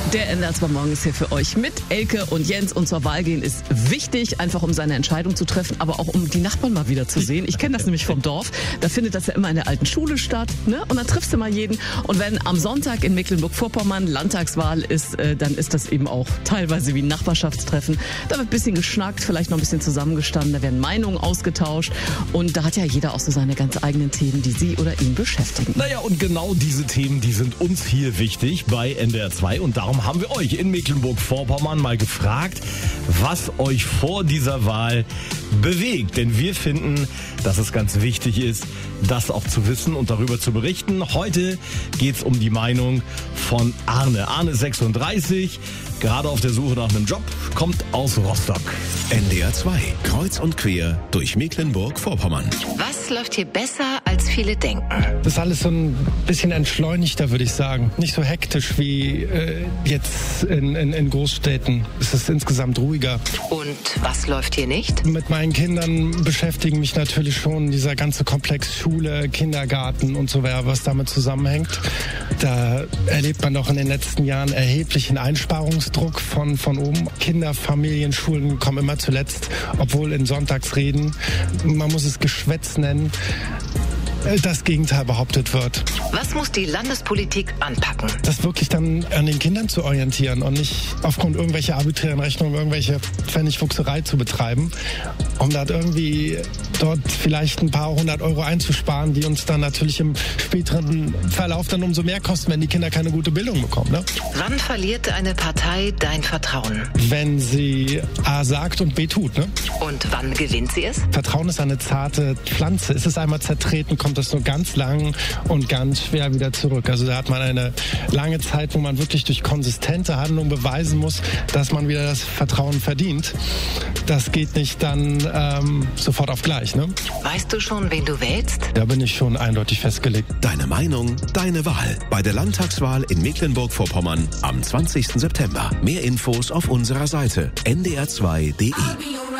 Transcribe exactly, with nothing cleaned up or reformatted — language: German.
Der N D R zwei Morgen ist hier für euch mit Elke und Jens. Und zur Wahl gehen ist wichtig, einfach um seine Entscheidung zu treffen, aber auch um die Nachbarn mal wieder zu sehen. Ich kenne das nämlich vom Dorf. Da findet das ja immer in der alten Schule statt, ne? Und dann triffst du mal jeden. Und wenn am Sonntag in Mecklenburg-Vorpommern Landtagswahl ist, äh, dann ist das eben auch teilweise wie ein Nachbarschaftstreffen. Da wird ein bisschen geschnackt, vielleicht noch ein bisschen zusammengestanden, da werden Meinungen ausgetauscht. Und da hat ja jeder auch so seine ganz eigenen Themen, die sie oder ihn beschäftigen. Naja, und genau diese Themen, die sind uns hier wichtig bei N D R zwei. Und darum haben wir euch in Mecklenburg-Vorpommern mal gefragt, was euch vor dieser Wahl bewegt. Denn wir finden, dass es ganz wichtig ist, das auch zu wissen und darüber zu berichten. Heute geht's um die Meinung von Arne. Arne ist sechsunddreißig, gerade auf der Suche nach einem Job, kommt aus Rostock. N D R zwei, kreuz und quer durch Mecklenburg-Vorpommern. Was läuft hier besser, als viele denken? Das ist alles so ein bisschen entschleunigter, würde ich sagen. Nicht so hektisch wie äh, jetzt in, in, in Großstädten. Es ist insgesamt ruhiger. Und was läuft hier nicht? Mit meinen Kindern beschäftigen mich natürlich schon dieser ganze Komplex Schule, Kindergarten und so weiter, was damit zusammenhängt. Da erlebt man doch in den letzten Jahren erheblichen Einsparungsdruck von, von oben. Kinder, Familien, Schulen kommen immer zuletzt, obwohl in Sonntagsreden, man muss es Geschwätz nennen, das Gegenteil behauptet wird. Was muss die Landespolitik anpacken? Das wirklich dann an den Kindern zu orientieren und nicht aufgrund irgendwelcher arbiträren Rechnungen irgendwelche Pfennigfuchserei zu betreiben, um da irgendwie dort vielleicht ein paar hundert Euro einzusparen, die uns dann natürlich im späteren Verlauf dann umso mehr kosten, wenn die Kinder keine gute Bildung bekommen. Ne? Wann verliert eine Partei dein Vertrauen? Wenn sie A sagt und B tut. Ne? Und wann gewinnt sie es? Vertrauen ist eine zarte Pflanze. Ist es einmal zertreten, kommt das nur ganz lang und ganz schwer wieder zurück. Also da hat man eine lange Zeit, wo man wirklich durch konsistente Handlung beweisen muss, dass man wieder das Vertrauen verdient. Das geht nicht dann ähm, sofort auf gleich. Ne? Weißt du schon, wen du wählst? Da bin ich schon eindeutig festgelegt. Deine Meinung, deine Wahl. Bei der Landtagswahl in Mecklenburg-Vorpommern am zwanzigsten September. Mehr Infos auf unserer Seite n d r zwei punkt d e.